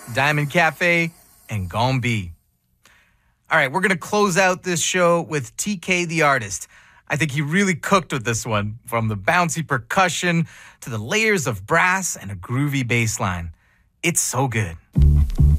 Diamond Cafe, and Gombe. All right, we're going to close out this show with TK the Artist. I think he really cooked with this one, from the bouncy percussion to the layers of brass and a groovy bass line. It's so good.